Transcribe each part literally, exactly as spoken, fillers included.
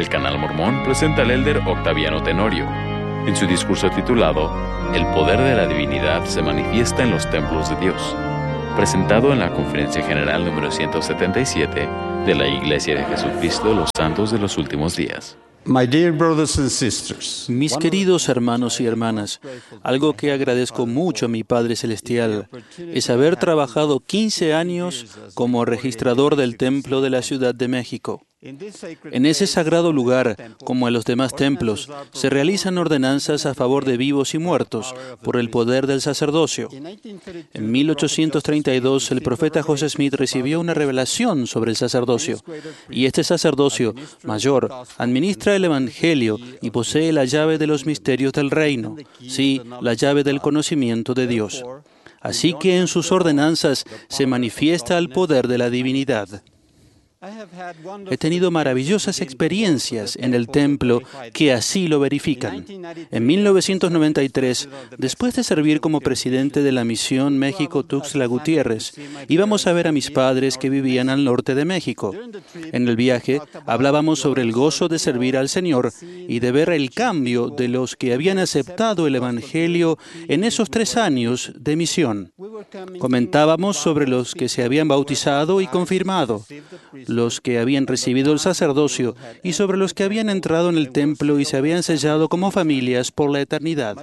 El Canal Mormón presenta al elder Octaviano Tenorio en su discurso titulado El poder de la divinidad se manifiesta en los templos de Dios, presentado en la Conferencia General número ciento setenta y siete de la Iglesia de Jesucristo de los Santos de los Últimos Días. My dear brothers and sisters, Mis queridos hermanos y hermanas, algo que agradezco mucho a mi Padre Celestial es haber trabajado quince años como registrador del Templo de la Ciudad de México. En ese sagrado lugar, como en los demás templos, se realizan ordenanzas a favor de vivos y muertos por el poder del sacerdocio. En mil ochocientos treinta y dos, el profeta José Smith recibió una revelación sobre el sacerdocio, y este sacerdocio mayor administra el Evangelio y posee la llave de los misterios del reino, sí, la llave del conocimiento de Dios. Así que en sus ordenanzas se manifiesta el poder de la divinidad. He tenido maravillosas experiencias en el templo que así lo verifican. En mil novecientos noventa y tres, después de servir como presidente de la misión México-Tuxtla Gutiérrez, íbamos a ver a mis padres que vivían al norte de México. En el viaje hablábamos sobre el gozo de servir al Señor y de ver el cambio de los que habían aceptado el Evangelio en esos tres años de misión. Comentábamos sobre los que se habían bautizado y confirmado, los que habían recibido el sacerdocio y sobre los que habían entrado en el templo y se habían sellado como familias por la eternidad.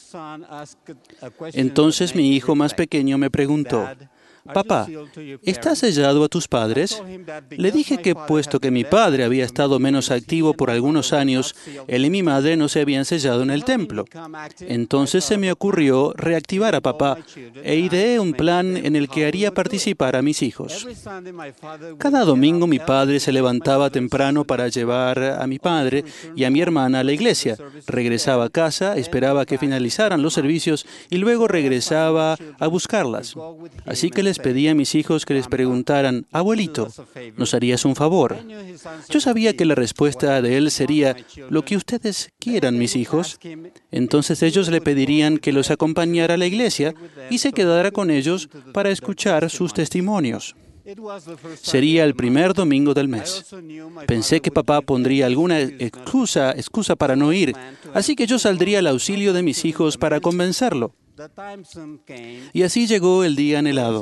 Entonces mi hijo más pequeño me preguntó: «Papá, ¿estás sellado a tus padres?» Le dije que, puesto que mi padre había estado menos activo por algunos años, él y mi madre no se habían sellado en el templo. Entonces se me ocurrió reactivar a papá e ideé un plan en el que haría participar a mis hijos. Cada domingo mi padre se levantaba temprano para llevar a mi padre y a mi hermana a la iglesia. Regresaba a casa, esperaba que finalizaran los servicios y luego regresaba a buscarlas. Así que les pedí a mis hijos que les preguntaran: «Abuelito, ¿nos harías un favor?». Yo sabía que la respuesta de él sería: «Lo que ustedes quieran, mis hijos». Entonces ellos le pedirían que los acompañara a la iglesia y se quedara con ellos para escuchar sus testimonios. Sería el primer domingo del mes. Pensé que papá pondría alguna excusa, excusa para no ir, así que yo saldría al auxilio de mis hijos para convencerlo. Y así llegó el día anhelado.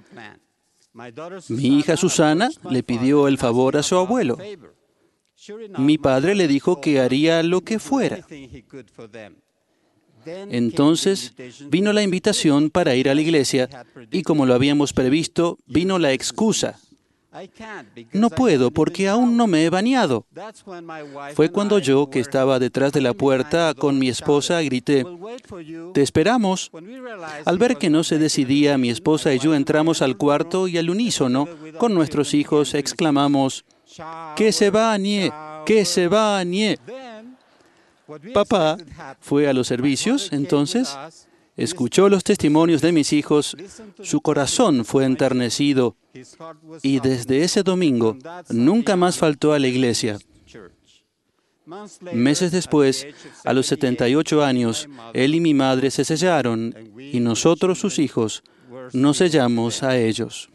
Mi hija Susana le pidió el favor a su abuelo. Mi padre le dijo que haría lo que fuera. Entonces vino la invitación para ir a la iglesia y, como lo habíamos previsto, vino la excusa: «No puedo porque aún no me he bañado». Fue cuando yo, que estaba detrás de la puerta con mi esposa, grité: «¡Te esperamos!». Al ver que no se decidía, mi esposa y yo entramos al cuarto y al unísono, con nuestros hijos, exclamamos: «¡Que se bañe! ¡Que se bañe!». Papá fue a los servicios, entonces, escuchó los testimonios de mis hijos, su corazón fue enternecido y desde ese domingo nunca más faltó a la iglesia. Meses después, a los setenta y ocho años, él y mi madre se sellaron y nosotros, sus hijos, nos sellamos a ellos.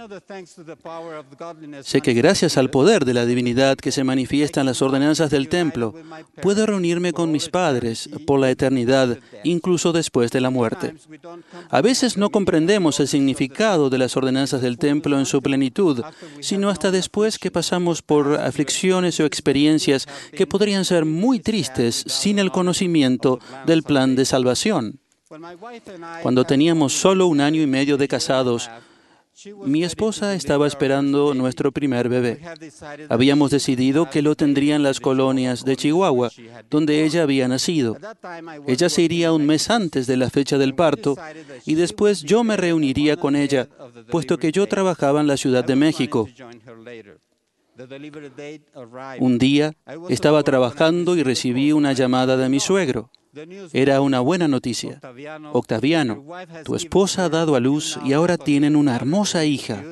Sé que gracias al poder de la divinidad que se manifiesta en las ordenanzas del templo, puedo reunirme con mis padres por la eternidad, incluso después de la muerte. A veces no comprendemos el significado de las ordenanzas del templo en su plenitud, sino hasta después que pasamos por aflicciones o experiencias que podrían ser muy tristes sin el conocimiento del plan de salvación. Cuando teníamos solo un año y medio de casados, mi esposa estaba esperando nuestro primer bebé. Habíamos decidido que lo tendría en las colonias de Chihuahua, donde ella había nacido. Ella se iría un mes antes de la fecha del parto y después yo me reuniría con ella, puesto que yo trabajaba en la Ciudad de México. Un día estaba trabajando y recibí una llamada de mi suegro. Era una buena noticia. «Octaviano, tu esposa ha dado a luz y ahora tienen una hermosa hija».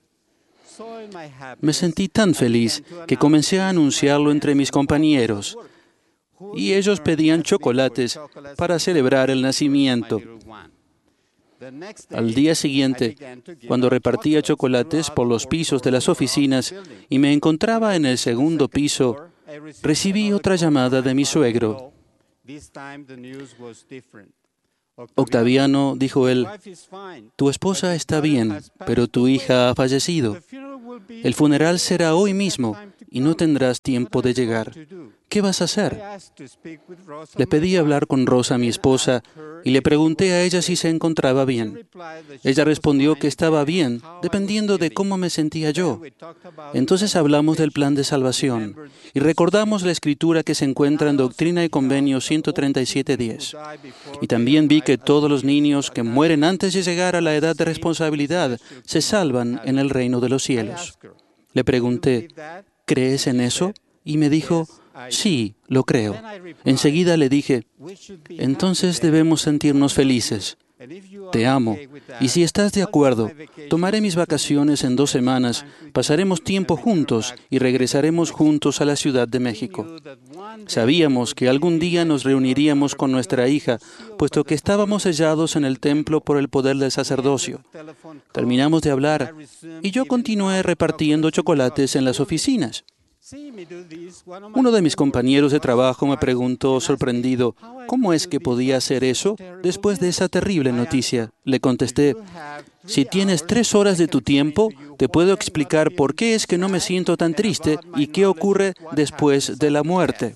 Me sentí tan feliz que comencé a anunciarlo entre mis compañeros y ellos pedían chocolates para celebrar el nacimiento. Al día siguiente, cuando repartía chocolates por los pisos de las oficinas y me encontraba en el segundo piso, recibí otra llamada de mi suegro. Octaviano, dijo él, tu esposa está bien, pero tu hija ha fallecido. El funeral será hoy mismo y no tendrás tiempo de llegar. ¿Qué vas a hacer? Le pedí hablar con Rosa, mi esposa, y le pregunté a ella si se encontraba bien. Ella respondió que estaba bien, dependiendo de cómo me sentía yo. Entonces hablamos del plan de salvación y recordamos la escritura que se encuentra en Doctrina y Convenio ciento treinta y siete diez. Y también vi que todos los niños que mueren antes de llegar a la edad de responsabilidad se salvan en el reino de los cielos. Le pregunté, ¿crees en eso? Y me dijo, sí, lo creo. Enseguida le dije, entonces debemos sentirnos felices. Te amo. Y si estás de acuerdo, tomaré mis vacaciones en dos semanas, pasaremos tiempo juntos y regresaremos juntos a la Ciudad de México. Sabíamos que algún día nos reuniríamos con nuestra hija, puesto que estábamos sellados en el templo por el poder del sacerdocio. Terminamos de hablar y yo continué repartiendo chocolates en las oficinas. Uno de mis compañeros de trabajo me preguntó, sorprendido, ¿cómo es que podía hacer eso después de esa terrible noticia? Le contesté, si tienes tres horas de tu tiempo, te puedo explicar por qué es que no me siento tan triste y qué ocurre después de la muerte.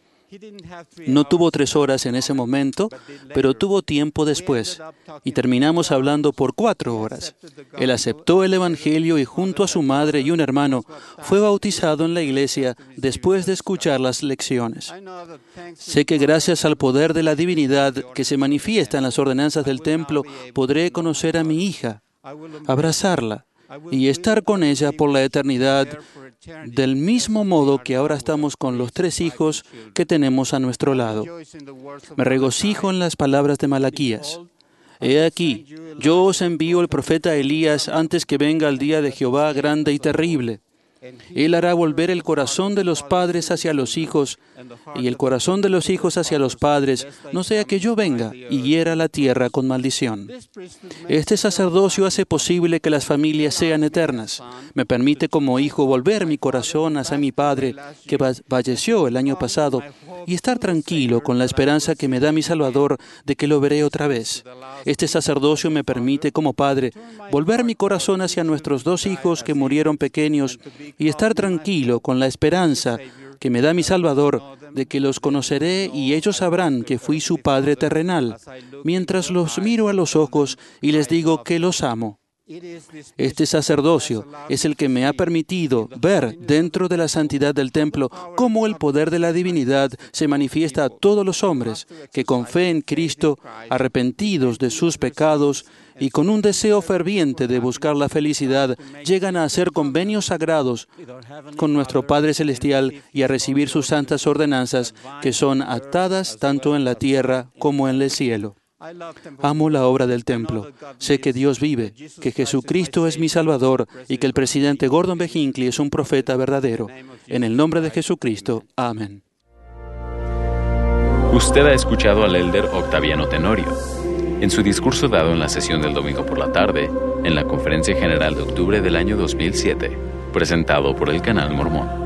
No tuvo tres horas en ese momento, pero tuvo tiempo después, y terminamos hablando por cuatro horas. Él aceptó el Evangelio y junto a su madre y un hermano fue bautizado en la iglesia después de escuchar las lecciones. Sé que gracias al poder de la divinidad que se manifiesta en las ordenanzas del templo, podré conocer a mi hija, abrazarla y estar con ella por la eternidad, del mismo modo que ahora estamos con los tres hijos que tenemos a nuestro lado. Me regocijo en las palabras de Malaquías. He aquí, yo os envío el profeta Elías antes que venga el día de Jehová grande y terrible. Él hará volver el corazón de los padres hacia los hijos y el corazón de los hijos hacia los padres, no sea que yo venga y hiera la tierra con maldición. Este sacerdocio hace posible que las familias sean eternas. Me permite como hijo volver mi corazón hacia mi padre, que falleció el año pasado, y estar tranquilo con la esperanza que me da mi Salvador de que lo veré otra vez. Este sacerdocio me permite como padre volver mi corazón hacia nuestros dos hijos que murieron pequeños y estar tranquilo con la esperanza que me da mi Salvador de que los conoceré y ellos sabrán que fui su Padre terrenal, mientras los miro a los ojos y les digo que los amo. Este sacerdocio es el que me ha permitido ver dentro de la santidad del templo cómo el poder de la divinidad se manifiesta a todos los hombres que con fe en Cristo, arrepentidos de sus pecados y con un deseo ferviente de buscar la felicidad, llegan a hacer convenios sagrados con nuestro Padre Celestial y a recibir sus santas ordenanzas que son atadas tanto en la tierra como en el cielo. Amo la obra del templo. Sé que Dios vive, que Jesucristo es mi Salvador y que el presidente Gordon B. Hinckley es un profeta verdadero. En el nombre de Jesucristo. Amén. Usted ha escuchado al elder Octaviano Tenorio en su discurso dado en la sesión del domingo por la tarde en la Conferencia General de octubre del año dos mil siete, presentado por el Canal Mormón.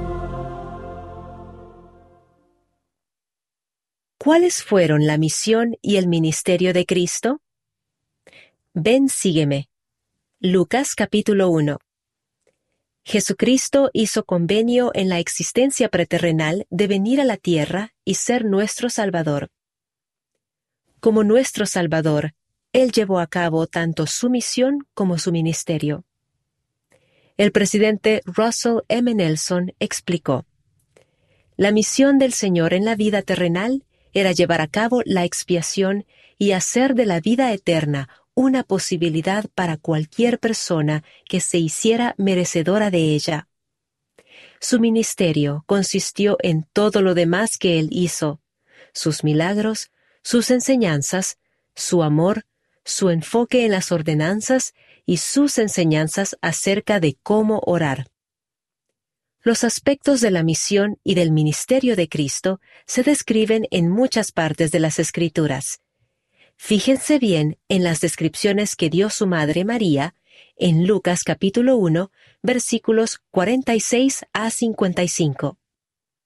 ¿Cuáles fueron la misión y el ministerio de Cristo? Ven, sígueme. Lucas capítulo uno. Jesucristo hizo convenio en la existencia preterrenal de venir a la tierra y ser nuestro Salvador. Como nuestro Salvador, Él llevó a cabo tanto su misión como su ministerio. El presidente Russell M. Nelson explicó: la misión del Señor en la vida terrenal era llevar a cabo la expiación y hacer de la vida eterna una posibilidad para cualquier persona que se hiciera merecedora de ella. Su ministerio consistió en todo lo demás que Él hizo: sus milagros, sus enseñanzas, su amor, su enfoque en las ordenanzas y sus enseñanzas acerca de cómo orar. Los aspectos de la misión y del ministerio de Cristo se describen en muchas partes de las Escrituras. Fíjense bien en las descripciones que dio su madre María en Lucas capítulo uno, versículos cuarenta y seis a cincuenta y cinco.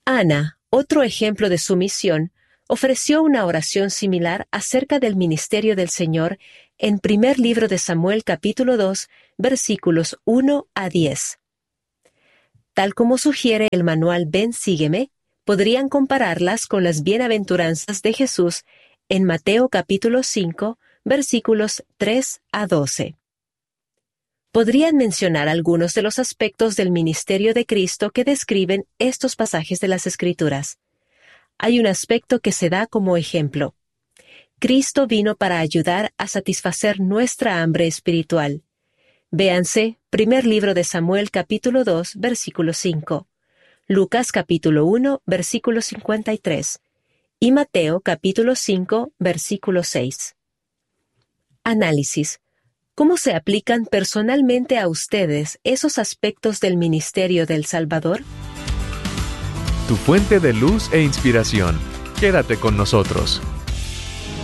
Ana, otro ejemplo de sumisión, ofreció una oración similar acerca del ministerio del Señor en primer libro de Samuel capítulo dos, versículos uno a diez. Tal como sugiere el manual Ven Sígueme, podrían compararlas con las bienaventuranzas de Jesús en Mateo capítulo cinco, versículos tres a doce. Podrían mencionar algunos de los aspectos del ministerio de Cristo que describen estos pasajes de las Escrituras. Hay un aspecto que se da como ejemplo. Cristo vino para ayudar a satisfacer nuestra hambre espiritual. Véanse, primer libro de Samuel capítulo dos, versículo cinco, Lucas capítulo uno, versículo cincuenta y tres, y Mateo capítulo cinco, versículo seis. Análisis. ¿Cómo se aplican personalmente a ustedes esos aspectos del ministerio del Salvador? Tu fuente de luz e inspiración. Quédate con nosotros.